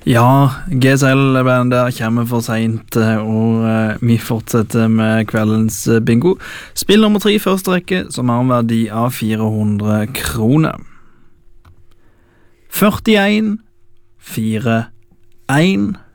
Ja, GSL-bandet der kommer for sent, og vi fortsetter med kveldens bingo. Spill nummer 3 i første rekke, som har en verdi av 400 kroner. 41, 4, 1